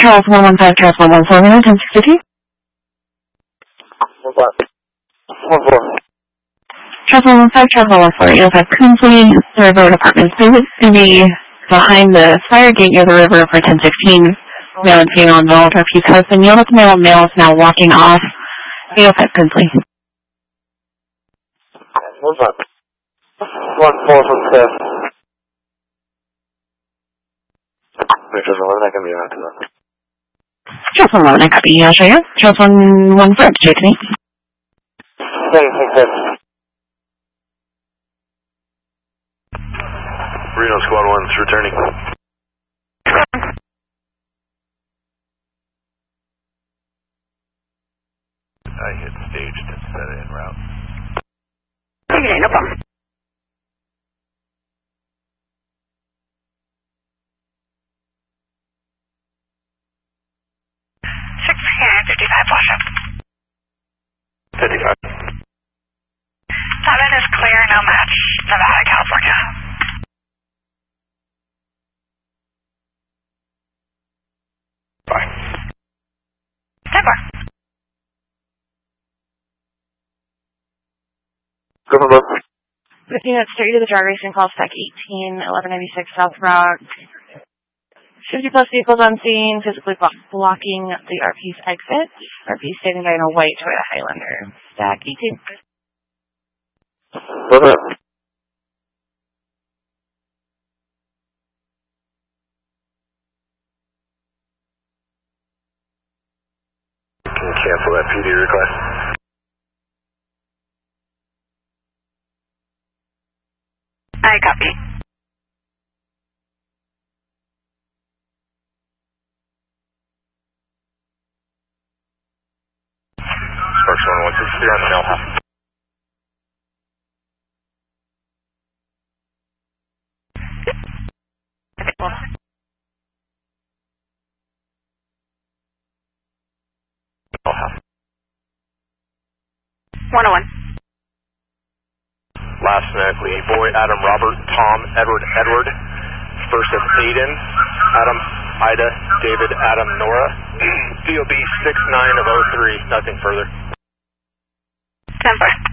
Charles 115, Charles 114, 1060. 1-4. Charles 115, Charles 114, 805 Coonsley, River Apartments. They would be behind the fire gate near the river for 1016. Male and female involved. Refuse husband. Yelled at the male. Male is now walking off. 805 Coonsley. 1-4 from Steph. Charles 11, I can be around to that. Charles 111, I copy. I'll show you. Charles 114, Jason. Thanks. Reno Squad 1's returning. I hit staged instead of en route. Okay, no problem. Flash up. 55. 7 is clear, no match. Nevada, California. Bye. Denver. Go for both. 15 minutes straight to the drag racing call, stack 18, 1196 South Rock. 50 plus vehicles on scene, physically blocking the RP's exit. RP standing by in a white Toyota Highlander. Stack 18. Over. Can you cancel that PD request? I copy. Sparks 116 on the mail half. Mail half. 101. Last medically, boy, Adam, Robert, Tom, Edward, first of Aiden, Adam, Ida, David, Adam, Nora, DOB 69 of 03, nothing further. 10-4.